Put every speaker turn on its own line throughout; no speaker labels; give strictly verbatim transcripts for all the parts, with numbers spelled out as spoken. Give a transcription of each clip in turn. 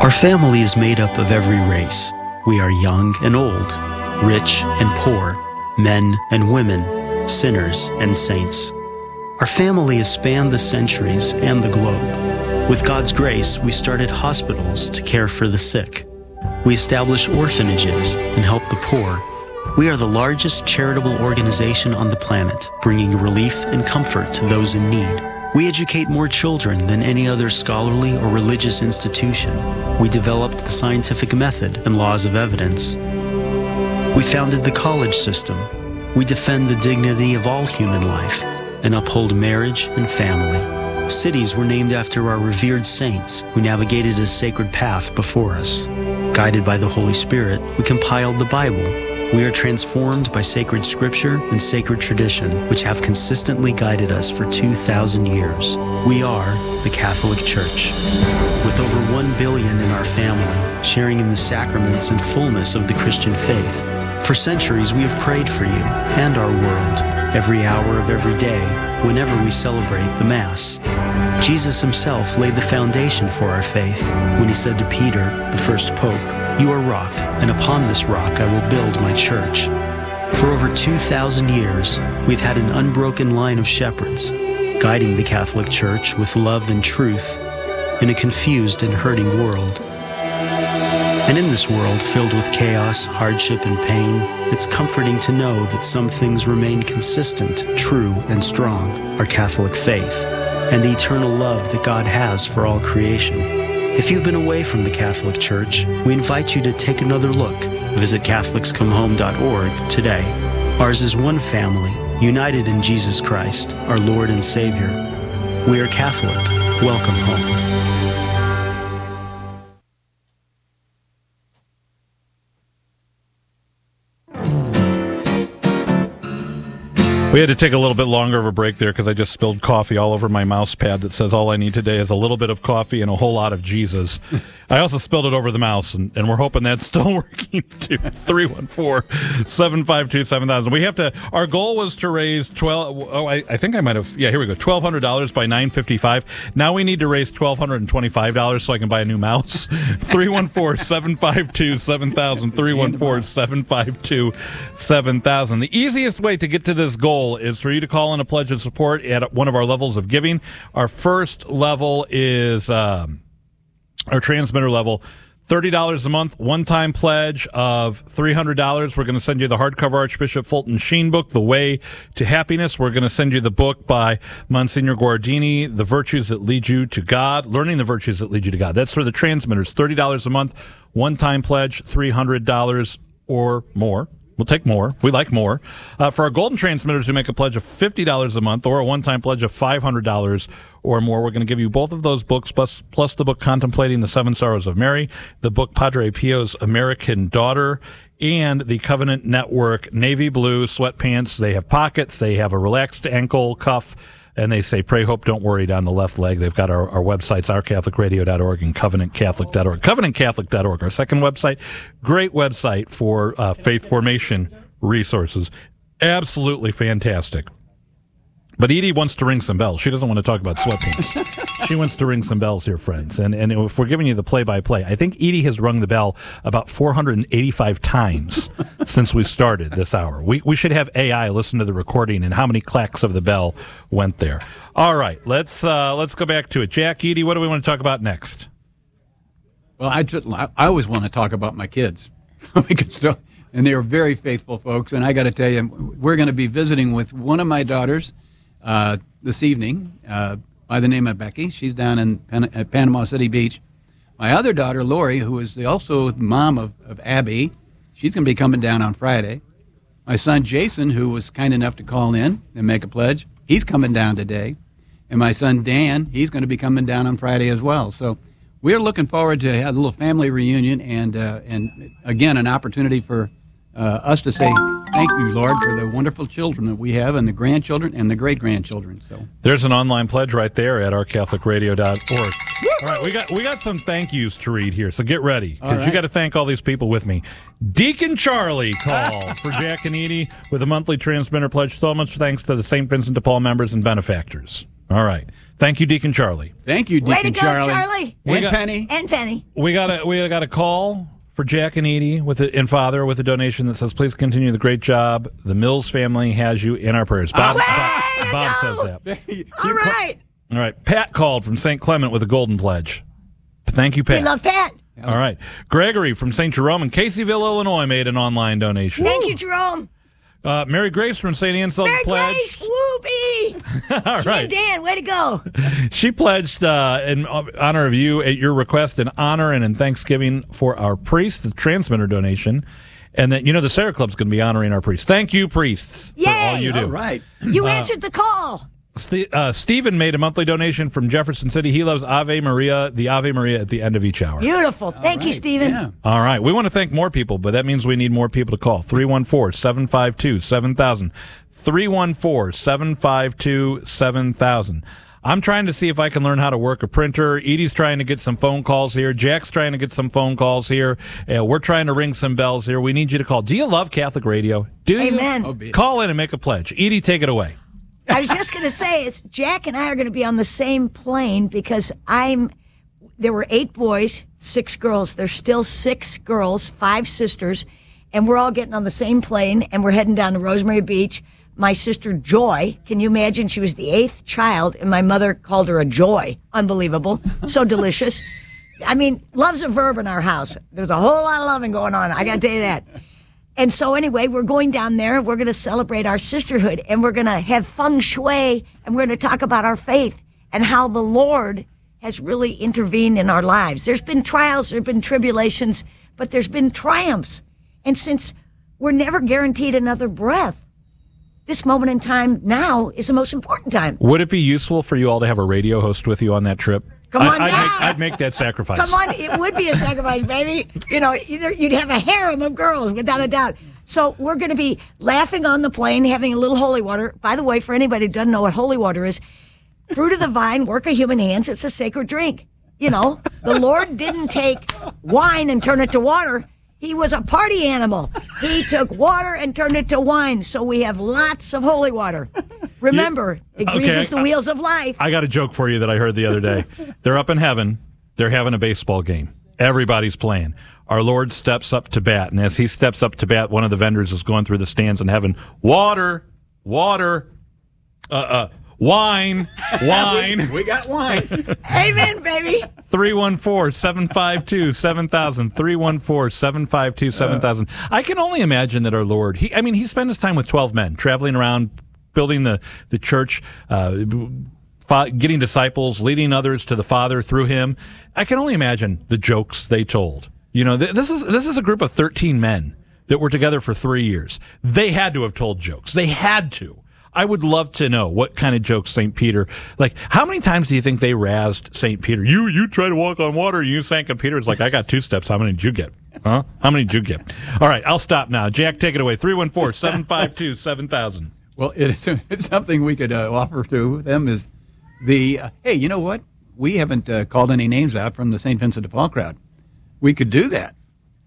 Our family is made up of every race. We are young and old, rich and poor, men and women, sinners and saints. Our family has spanned the centuries and the globe. With God's grace, we started hospitals to care for the sick. We establish orphanages and help the poor. We are the largest charitable organization on the planet, bringing relief and comfort to those in need. We educate more children than any other scholarly or religious institution. We developed the scientific method and laws of evidence. We founded the college system. We defend the dignity of all human life and uphold marriage and family. Cities were named after our revered saints who navigated a sacred path before us. Guided by the Holy Spirit, we compiled the Bible. We are transformed by sacred scripture and sacred tradition, which have consistently guided us for two thousand years. We are the Catholic Church. With over one billion in our family, sharing in the sacraments and fullness of the Christian faith. For centuries, we have prayed for you and our world, every hour of every day, whenever we celebrate the Mass. Jesus himself laid the foundation for our faith when he said to Peter, the first pope, "You are rock, and upon this rock I will build my church." For over two thousand years, we've had an unbroken line of shepherds, guiding the Catholic Church with love and truth in a confused and hurting world. And in this world filled with chaos, hardship, and pain, it's comforting to know that some things remain consistent, true, and strong, our Catholic faith, and the eternal love that God has for all creation. If you've been away from the Catholic Church, we invite you to take another look. Visit Catholics Come Home dot org today. Ours is one family, united in Jesus Christ, our Lord and Savior. We are Catholic. Welcome home.
We had to take a little bit longer of a break there because I just spilled coffee all over my mouse pad that says all I need today is a little bit of coffee and a whole lot of Jesus. I also spilled it over the mouse, and, and we're hoping that's still working too. three one four, seven five two, seven thousand. We have to, our goal was to raise twelve, oh, I, I think I might have, yeah, here we go, twelve hundred dollars by nine fifty-five. Now we need to raise twelve twenty-five dollars so I can buy a new mouse. three one four, seven five two, seven thousand. three one four, seven five two, seven thousand. The easiest way to get to this goal is for you to call in a pledge of support at one of our levels of giving. Our first level is um, our transmitter level, thirty dollars a month, one-time pledge of three hundred dollars. We're going to send you the hardcover Archbishop Fulton Sheen book, The Way to Happiness. We're going to send you the book by Monsignor Guardini, The Virtues That Lead You to God, Learning the Virtues That Lead You to God. That's for the transmitters, thirty dollars a month, one-time pledge, three hundred dollars or more. We'll take more. We like more. Uh, for our golden transmitters who make a pledge of fifty dollars a month or a one-time pledge of five hundred dollars or more, we're going to give you both of those books, plus, plus the book Contemplating the Seven Sorrows of Mary, the book Padre Pio's American Daughter, and the Covenant Network Navy Blue sweatpants. They have pockets. They have a relaxed ankle cuff. And they say, pray, hope, don't worry down the left leg. They've got our, our websites, our catholic radio dot org and covenant catholic dot org. covenant catholic dot org, our second website. Great website for uh, faith formation resources. Absolutely fantastic. But Edie wants to ring some bells. She doesn't want to talk about sweatpants. She wants to ring some bells here, friends. And and if we're giving you the play-by-play, I think Edie has rung the bell about four hundred eighty-five times since we started this hour. We we should have A I listen to the recording and how many clacks of the bell went there. All right, let's uh, let's go back to it. Jack, Edie, what do we want to talk about next?
Well, I just, I always want to talk about my kids. And they are very faithful folks. And I got to tell you, we're going to be visiting with one of my daughters Uh, this evening, uh, by the name of Becky. She's down in Pan- at Panama City Beach. My other daughter, Lori, who is the, also the mom of, of Abby, she's going to be coming down on Friday. My son, Jason, who was kind enough to call in and make a pledge, he's coming down today. And my son, Dan, he's going to be coming down on Friday as well. So we're looking forward to a little family reunion and, uh, and again, an opportunity for uh, us to say thank you, Lord, for the wonderful children that we have and the grandchildren and the great-grandchildren. So
there's an online pledge right there at our catholic radio dot org. All right, we got we got some thank yous to read here, so get ready, because right. You got to thank all these people with me. Deacon Charlie called for Jack and Edie with a monthly transmitter pledge. So much thanks to the Saint Vincent de Paul members and benefactors. All right. Thank you, Deacon Charlie.
Thank you, Deacon
Way to go,
Charlie.
Charlie.
And
got-
Penny.
And Penny.
We got a we got a call for Jack and Edie with a, and Father with a donation that says, "Please continue the great job. The Mills family has you in our prayers." Bob,
Way
Bob,
to
Bob
go.
says that.
All right.
All right. Pat called from Saint Clement with a golden pledge. Thank you, Pat.
We love Pat.
All right. Gregory from Saint Jerome in Caseyville, Illinois, made an online donation.
Thank you, Jerome.
Uh, Mary Grace from Saint Anselm's
Mary
pledged.
Grace, whoopee.
All
She
right.
and Dan, way to go.
She pledged uh, in honor of you at your request, in honor and in thanksgiving for our priests, the transmitter donation, and that you know the Sarah Club's going to be honoring our priests. Thank you, priests, for all
Yay.
you do.
All right.
You answered the call.
Ste- uh, Stephen made a monthly donation from Jefferson City. He loves Ave Maria, the Ave Maria at the end of each hour.
Beautiful. Thank you,
Right.
Stephen.
Yeah.
All right. We want to thank more people, but that means we need more people to call. three one four, seven five two, seven thousand. three one four, seven five two, seven thousand. I'm trying to see if I can learn how to work a printer. Edie's trying to get some phone calls here. Jack's trying to get some phone calls here. Uh, we're trying to ring some bells here. We need you to call. Do you love Catholic radio? Do you?
Amen.
Oh, be-
Call in and make a pledge. Edie, take it away.
I was just going to say, is Jack and I are going to be on the same plane because I'm. There were eight boys, six girls. There's still six girls, five sisters, and we're all getting on the same plane, and we're heading down to Rosemary Beach. My sister Joy, can you imagine? She was the eighth child, and my mother called her a Joy. Unbelievable, so delicious. I mean, love's a verb in our house. There's a whole lot of loving going on. I got to tell you that. And so anyway, we're going down there. We're going to celebrate our sisterhood, and we're going to have feng shui, and we're going to talk about our faith and how the Lord has really intervened in our lives. There's been trials, there's been tribulations, but there's been triumphs. And since we're never guaranteed another breath, this moment in time now is the most important time.
Would it be useful for you all to have a radio host with you on that trip?
Come
I-
on
I'd,
down.
make, I'd make that sacrifice.
Come on, it would be a sacrifice, baby. You know, either you'd have a harem of girls, without a doubt. So we're going to be laughing on the plane, having a little holy water. By the way, for anybody who doesn't know what holy water is, fruit of the vine, work of human hands, it's a sacred drink. You know, the Lord didn't take wine and turn it to water. He was a party animal. He took water and turned it to wine. So we have lots of holy water. Remember, it
Okay,
greases the
I-
wheels of life.
I got a joke for you that I heard the other day. They're up in heaven. They're having a baseball game. Everybody's playing. Our Lord steps up to bat, and as he steps up to bat, one of the vendors is going through the stands in heaven. Water, water, uh, uh, wine, wine.
We got wine.
Amen, baby.
three one four, seven five two, seven thousand. three one four, seven five two, seven thousand. I can only imagine that our Lord, he, I mean, he spent his time with twelve men, traveling around, building the, the church, uh, fa- getting disciples, leading others to the Father through him. I can only imagine the jokes they told. You know, th- this is this is a group of thirteen men that were together for three years. They had to have told jokes. They had to. I would love to know what kind of jokes Saint Peter, like, how many times do you think they razzed Saint Peter? You you try to walk on water, you sank on Peter. It's like, I got two steps. How many did you get? Huh? How many did you get? All right, I'll stop now. Jack, take it away. three one four, seven five two, seven thousand.
Well, it is, it's something we could uh, offer to them is the, uh, hey, you know what? We haven't uh, called any names out from the Saint Vincent de Paul crowd. We could do that.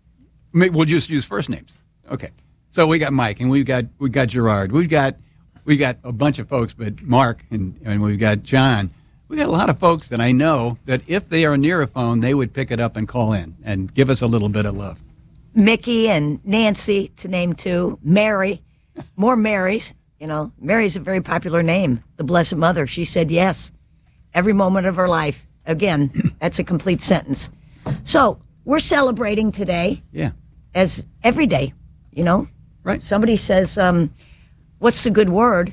May- We'll just use first names. Okay. So we got Mike, and we've got we got Gerard. We've got we got a bunch of folks, but Mark, and, and we've got John. We got a lot of folks that I know that if they are near a phone, they would pick it up and call in and give us a little bit of love.
Mickey and Nancy, to name two. Mary, more Marys. You know, Mary's a very popular name. The Blessed Mother. She said yes every moment of her life. Again, that's a complete sentence. So we're celebrating today,
Yeah.
as every day. You know,
Right.
somebody says, um, "What's the good word?"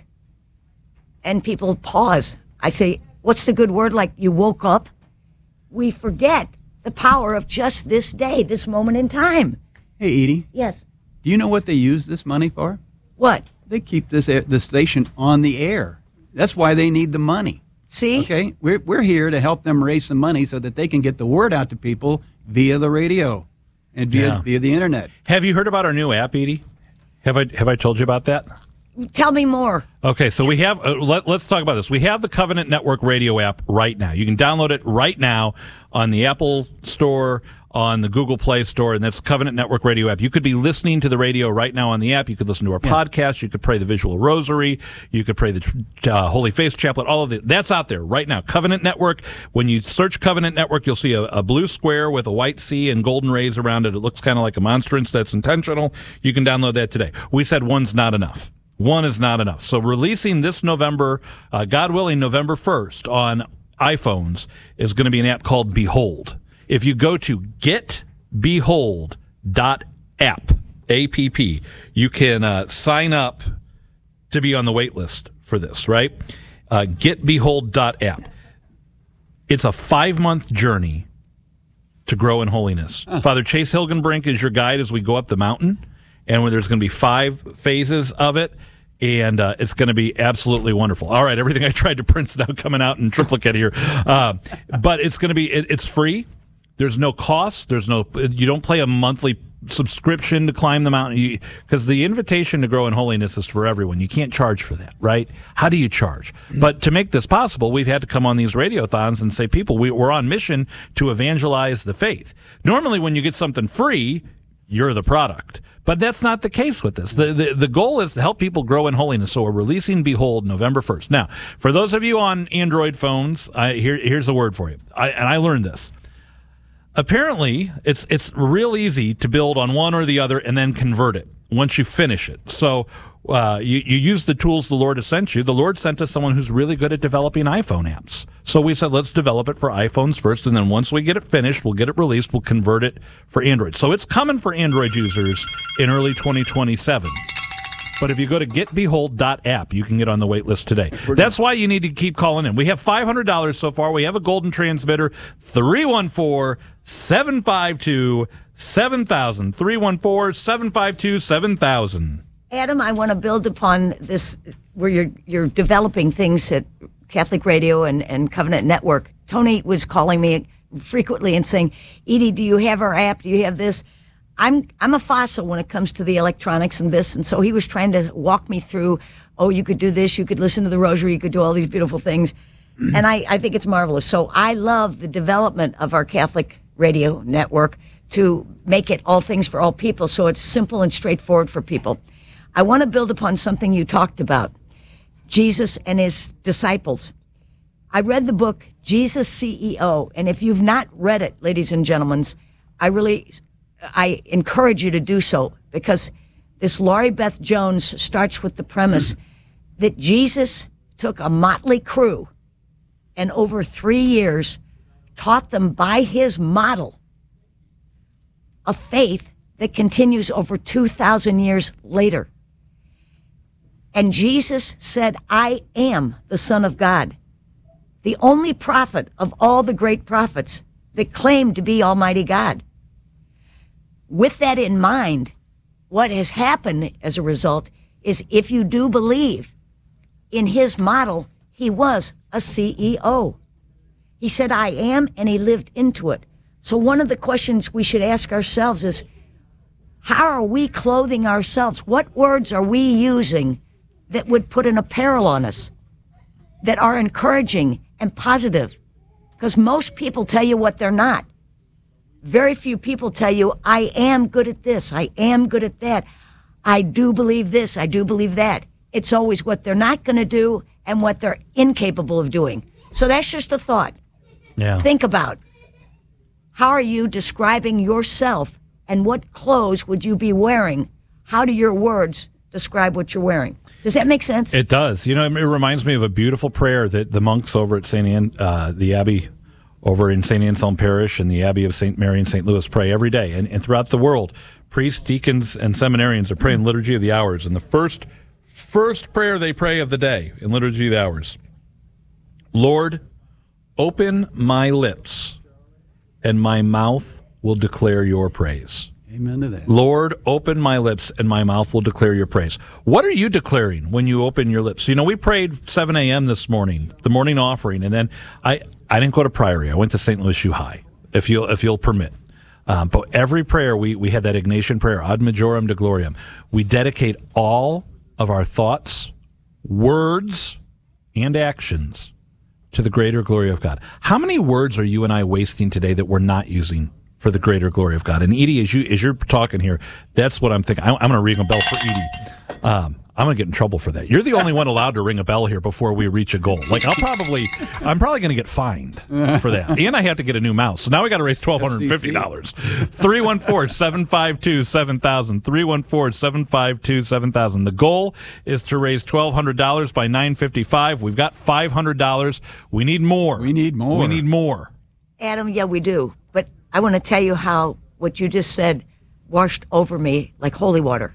And people pause. I say, "What's the good word?" Like you woke up. We forget the power of just this day, this moment in time.
Hey, Edie,
Yes.
do you know what they use this money for?
What?
They keep this air, the station on the air. That's why they need the money.
See?
Okay, we're we're here to help them raise some money so that they can get the word out to people via the radio and via
Yeah.
via the internet.
Have you heard about our new app, Edie? Have I have I told you about that?
Tell me more.
Okay, so we have, uh, let, let's talk about this. We have the Covenant Network radio app right now. You can download it right now on the Apple Store, on the Google Play Store, and that's Covenant Network radio app. You could be listening to the radio right now on the app. You could listen to our yeah. podcast. You could pray the Visual Rosary. You could pray the uh, Holy Face Chaplet. All of it. That's out there right now. Covenant Network. When you search Covenant Network, you'll see a, a blue square with a white C and golden rays around it. It looks kind of like a monstrance. That's intentional. You can download that today. We said one's not enough. One is not enough. So releasing this November, uh, God willing, November first on iPhones is going to be an app called Behold. If you go to get behold dot app, A P P, you can uh, sign up to be on the wait list for this, right? Uh, get behold dot app. It's a five-month journey to grow in holiness. Huh. Father Chase Hilgenbrink is your guide as we go up the mountain, and where there's going to be five phases of it. And uh, it's going to be absolutely wonderful. All right, everything I tried to print is now coming out in triplicate here. Uh, but it's going to be, it, it's free. There's no cost. There's no, you don't pay a monthly subscription to climb the mountain, because the invitation to grow in holiness is for everyone. You can't charge for that, right? How do you charge? But to make this possible, we've had to come on these radiothons and say, people, we, we're on mission to evangelize the faith. Normally, when you get something free, you're the product. But that's not the case with this. The, the the goal is to help people grow in holiness. So we're releasing Behold November first. Now, for those of you on Android phones, I, here, here's a word for you. I, and I learned this. Apparently, it's it's real easy to build on one or the other and then convert it once you finish it. So uh, you, you use the tools the Lord has sent you. The Lord sent us someone who's really good at developing iPhone apps. So we said, let's develop it for iPhones first, and then once we get it finished, we'll get it released, we'll convert it for Android. So it's coming for Android users in early twenty twenty-seven. But if you go to get behold dot app, you can get on the wait list today. That's why you need to keep calling in. We have five hundred dollars so far. We have a golden transmitter, three one four, seven five two, seven thousand, three one four, seven five two, seven thousand.
Adam, I want to build upon this, where you're, you're developing things at Catholic Radio and, and Covenant Network. Tony was calling me frequently and saying, Edie, do you have our app? Do you have this? I'm I'm a fossil when it comes to the electronics and this, and so he was trying to walk me through, oh, you could do this, you could listen to the rosary, you could do all these beautiful things, and I, I think it's marvelous. So I love the development of our Catholic Radio Network to make it all things for all people, so it's simple and straightforward for people. I want to build upon something you talked about, Jesus and his disciples. I read the book, Jesus C E O, and if you've not read it, ladies and gentlemen, I really... I encourage you to do so, because this Laurie Beth Jones starts with the premise that Jesus took a motley crew and over three years taught them by his model a faith that continues over two thousand years later. And Jesus said, I am the Son of God, the only prophet of all the great prophets that claimed to be Almighty God. With that in mind, what has happened as a result is, if you do believe in his model, he was a C E O. He said, I am, and he lived into it. So one of the questions we should ask ourselves is, how are we clothing ourselves? What words are we using that would put an apparel on us, that are encouraging and positive? Because most people tell you what they're not. Very few people tell you, I am good at this, I am good at that, I do believe this, I do believe that. It's always what they're not going to do and what they're incapable of doing. So that's just a thought.
Yeah.
Think about, how are you describing yourself, and what clothes would you be wearing? How do your words describe what you're wearing? Does that make sense?
It does. You know, it reminds me of a beautiful prayer that the monks over at Saint Anne, uh, the Abbey over in Saint Anselm Parish and the Abbey of Saint Mary in Saint Louis pray every day. And, and throughout the world, priests, deacons, and seminarians are praying Liturgy of the Hours. And the first first prayer they pray of the day in Liturgy of the Hours, Lord, open my lips, and my mouth will declare your praise.
Amen to that.
Lord, open my lips, and my mouth will declare your praise. What are you declaring when you open your lips? You know, we prayed seven a.m. this morning, the morning offering, and then I, I didn't go to Priory. I went to Saint Louis U High, if you'll if you'll permit. Um, but every prayer, we, we had that Ignatian prayer, Ad Majorem de Gloriam. We dedicate all of our thoughts, words, and actions to the greater glory of God. How many words are you and I wasting today that we're not using for the greater glory of God? And Edie, as, you, as you're talking here, that's what I'm thinking. I'm, I'm going to ring a bell for Edie. Um, I'm going to get in trouble for that. You're the only one allowed to ring a bell here before we reach a goal. Like, I'll probably, I'm probably going to get fined for that. And I have to get a new mouse. So now we got to raise one thousand two hundred fifty dollars. three one four, seven five two, seven thousand. three one four, seven five two, seven thousand. The goal is to raise twelve hundred dollars by nine fifty-five. We've got five hundred dollars. We need more.
We need more.
We need more.
Adam, yeah, we do. But I want to tell you how what you just said washed over me like holy water.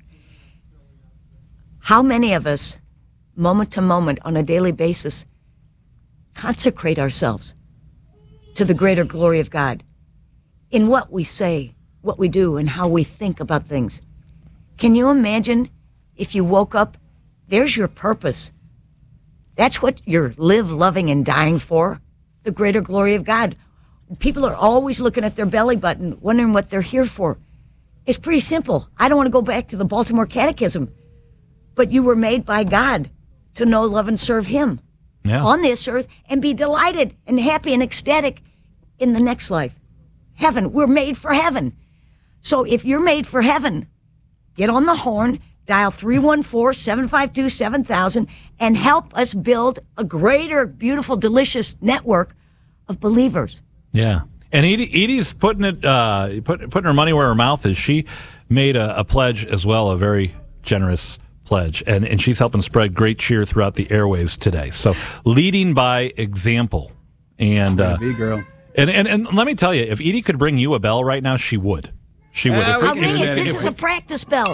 How many of us, moment to moment, on a daily basis, consecrate ourselves to the greater glory of God in what we say, what we do, and how we think about things? Can you imagine if you woke up, there's your purpose. That's what you're live, loving, and dying for, the greater glory of God. People are always looking at their belly button, wondering what they're here for. It's pretty simple. I don't want to go back to the Baltimore Catechism. But you were made by God to know, love, and serve Him
Yeah.
on this earth and be delighted and happy and ecstatic in the next life. Heaven. We're made for heaven. So if you're made for heaven, get on the horn, dial three one four, seven five two, seven thousand, and help us build a greater, beautiful, delicious network of believers.
Yeah. And Edie, Edie's putting it, uh, put, putting her money where her mouth is. She made a, a pledge as well, a very generous pledge, and, and she's helping spread great cheer throughout the airwaves today. So leading by example. And uh,
Be girl.
and, and and let me tell you, if Edie could bring you a bell right now, she would. She would.
Uh,
If we-
I'll ring
if-
it.
if-
This
if
is
we-
a practice bell.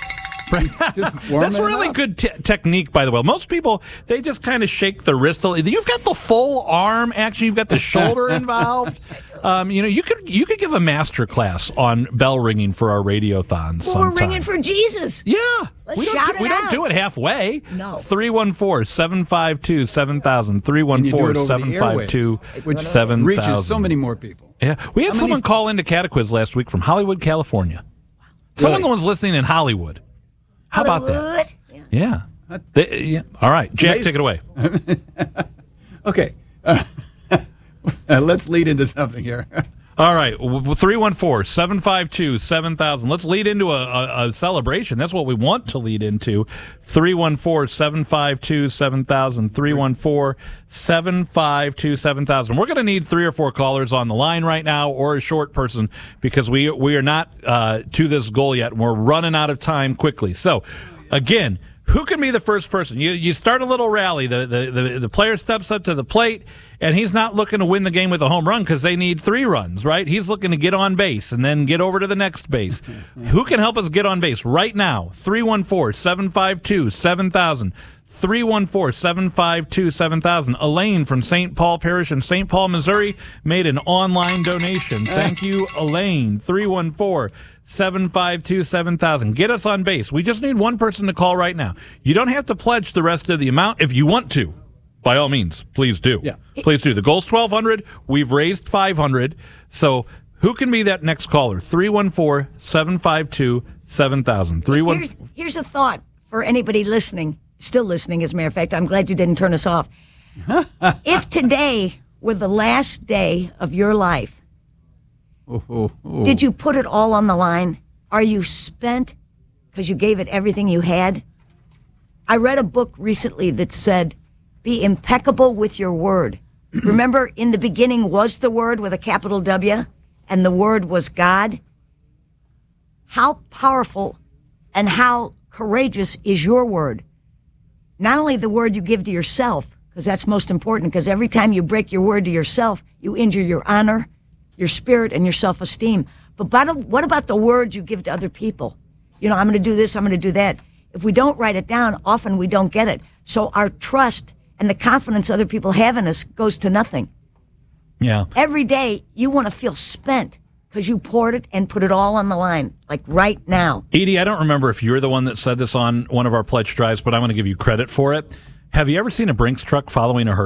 Just warm
That's
it
really
up.
good te- technique, by the way. Most people, they just kind of shake the wrist. You've got the full arm action. You've got the shoulder involved. Um, you know, you could you could give a master class on bell ringing for our radiothons.
Well,
sometime.
we're ringing for Jesus.
Yeah.
Let's
we don't
shout
do,
it
We don't
out.
do it halfway.
No.
three one four, seven five two, seven thousand. three one four, seven five two,
Which
seven thousand.
reaches so many more people.
Yeah. We had
How
someone
many-
call into Cataquiz last week from Hollywood, California. Someone
Really?
was listening in Hollywood. How about that?
Hollywood.
Yeah. They- yeah. All right. Jack,
Amazing.
take it away.
Okay. Uh, let's lead into something here.
All right, three one four, seven five two, seven thousand. Let's lead into a, a, a celebration. That's what we want to lead into. three one four, seven five two, seven thousand. three one four, seven five two, seven thousand. We're going to need three or four callers on the line right now, or a short person, because we, we are not uh, to this goal yet, and we're running out of time quickly. So, again, who can be the first person? You you start a little rally. The, the, the, the player steps up to the plate, and he's not looking to win the game with a home run because they need three runs, right? He's looking to get on base and then get over to the next base. Who can help us get on base right now? three one four, seven five two, seven thousand. three one four, seven five two, seven thousand. Elaine from Saint Paul Parish in Saint Paul, Missouri, made an online donation. Thank you, Elaine. three one four, seven five two, seven thousand. Get us on base. We just need one person to call right now. You don't have to pledge the rest of the amount if you want to. By all means, please do.
Yeah.
Please do. The goal's twelve hundred. We've raised five hundred. So who can be that next caller? three one four, seven five two, seven thousand. three one
Here's, here's a thought for anybody listening, still listening, as a matter of fact. I'm glad you didn't turn us off. If today were the last day of your life,
Oh, oh, oh.
did you put it all on the line? Are you spent because you gave it everything you had? I read a book recently that said, be impeccable with your word. Remember, in the beginning was the Word with a capital W, and the Word was God? How powerful and how courageous is your word? Not only the word you give to yourself, because that's most important, because every time you break your word to yourself, you injure your honor, your spirit, and your self-esteem. But what about the words you give to other people? You know, I'm going to do this, I'm going to do that. If we don't write it down, often we don't get it. So our trust and the confidence other people have in us goes to nothing.
Yeah.
Every day, you want to feel spent because you poured it and put it all on the line, like right now.
Edie, I don't remember if you're the one that said this on one of our pledge drives, but I'm going to give you credit for it. Have you ever seen a Brinks truck following a hearse?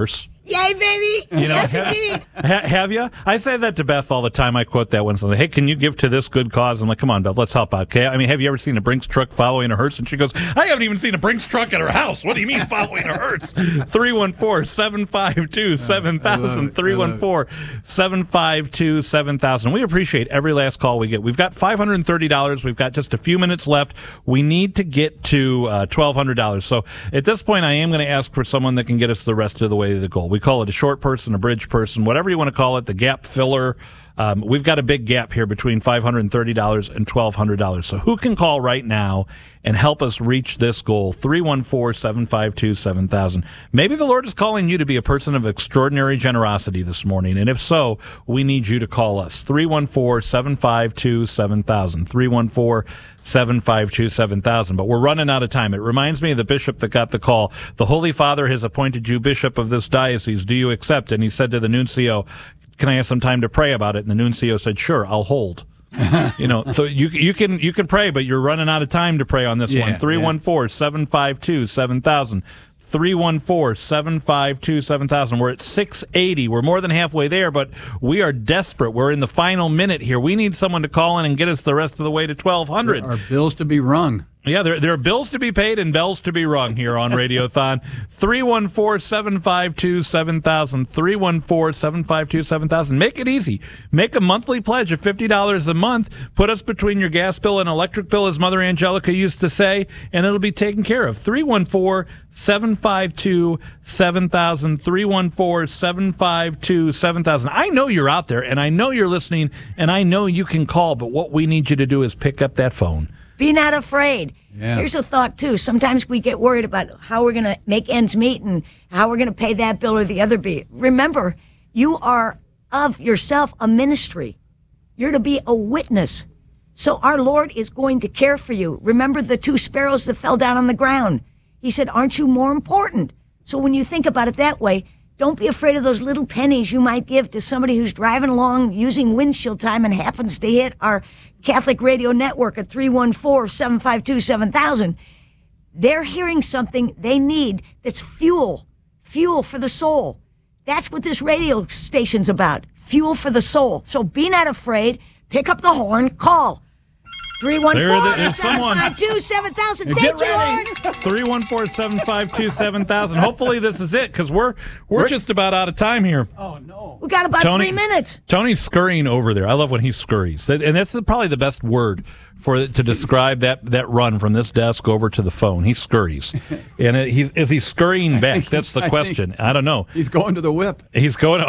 Yay, baby!
You know,
Yes,
ha-
indeed.
ha- have you? I say that to Beth all the time. I quote that one. So, hey, can you give to this good cause? I'm like, come on, Beth, let's help out. Okay. I mean, have you ever seen a Brinks truck following a hearse? And she goes, I haven't even seen a Brinks truck at her house. What do you mean following a hearse? three one four, seven five two, seven thousand. three one four, seven five two, seven thousand. We appreciate every last call we get. We've got five hundred thirty dollars. We've got just a few minutes left. We need to get to uh, twelve hundred dollars. So at this point, I am going to ask for someone that can get us the rest of the way to the goal. We call it a short person, a bridge person, whatever you want to call it, the gap filler. Um, we've got a big gap here between five hundred thirty dollars and twelve hundred dollars. So who can call right now and help us reach this goal? three one four, seven five two, seven thousand. Maybe the Lord is calling you to be a person of extraordinary generosity this morning. And if so, we need you to call us. three one four, seven five two, seven thousand. three one four, seven five two, seven thousand. But we're running out of time. It reminds me of the bishop that got the call. The Holy Father has appointed you bishop of this diocese. Do you accept? And he said to the nuncio, can I have some time to pray about it? And the nuncio said, sure, I'll hold. You know, so you you can you can pray, but you're running out of time to pray on this
Yeah,
one. three one four, seven five two, seven thousand. three one four, seven five two, seven thousand. We're at six eighty. We're more than halfway there, but we are desperate. We're in the final minute here. We need someone to call in and get us the rest of the way to twelve hundred.
There are bills to be rung.
Yeah, there, there are bills to be paid and bells to be rung here on Radiothon. three one four, seven five two, seven thousand. three one four, seven five two, seven thousand. Make it easy. Make a monthly pledge of fifty dollars a month. Put us between your gas bill and electric bill, as Mother Angelica used to say, and it'll be taken care of. three one four, seven five two, seven thousand. three one four, seven five two, seven thousand. I know you're out there, and I know you're listening, and I know you can call, but what we need you to do is pick up that phone.
Be not afraid.
Yeah.
Here's a thought, too. Sometimes we get worried about how we're going to make ends meet and how we're going to pay that bill or the other bill. Remember, you are of yourself a ministry. You're to be a witness. So our Lord is going to care for you. Remember the two sparrows that fell down on the ground. He said, aren't you more important? So when you think about it that way, don't be afraid of those little pennies you might give to somebody who's driving along using windshield time and happens to hit our Catholic Radio Network at three one four, seven five two, seven thousand. They're hearing something they need that's fuel, fuel for the soul. That's what this radio station's about, fuel for the soul. So be not afraid. Pick up the horn, call. three one four, seven five two, seven thousand. Thank you, Lord.
three one four, seven five two, seven thousand. Hopefully this is it, because we're, we're just about out of time here.
Oh, no.
We got about
Tony-
three minutes.
Tony's scurrying over there. I love when he scurries. And that's probably the best word for to describe that, that run from this desk over to the phone. He scurries. And it, he's, is he scurrying back? That's the
I
question. I don't know.
He's going to the whip.
He's going.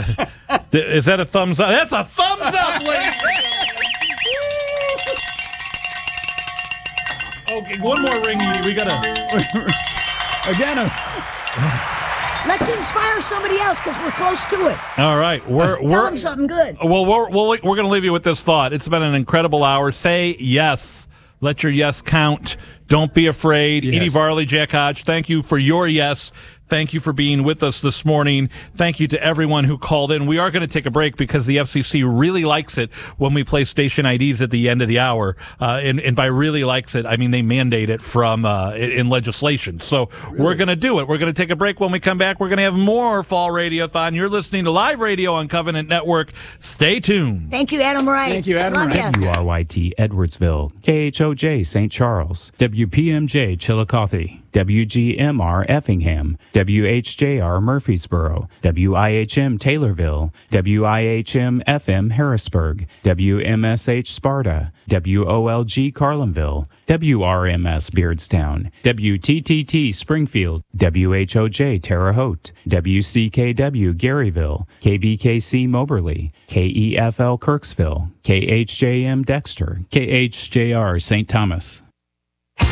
Is that a thumbs up? That's a thumbs up, ladies. Okay, one more ring. We gotta
Again, uh,
Let's inspire somebody else because we're close to it.
All right, we're
Tell
we're
them something good.
well we're we're, we're going to leave you with this thought. It's been an incredible hour. Say yes. Let your yes count. Don't be afraid.
Yes.
Edie Varley, Jack Hodge, thank you for your yes. Thank you for being with us this morning. Thank you to everyone who called in. We are going to take a break because the F C C really likes it when we play station I Ds at the end of the hour. Uh, and, and by really likes it, I mean they mandate it from uh, in, in legislation. So really? We're going to do it. We're going to take a break. When we come back, we're going to have more Fall Radiothon. You're listening to Live Radio on Covenant Network. Stay tuned.
Thank you, Adam Wright.
Thank you, Adam
Love
Wright.
ya.
W R Y T Edwardsville, K H O J Saint Charles, W P M J Chillicothe, W G M R Effingham, W H J R Murfreesboro, W I H M Taylorville, W I H M F M Harrisburg, W M S H Sparta, W O L G Carlinville, W R M S Beardstown, W T T T Springfield, W H O J Terre Haute, W C K W Garyville, K B K C Moberly, K E F L Kirksville, K H J M Dexter, K H J R Saint Thomas,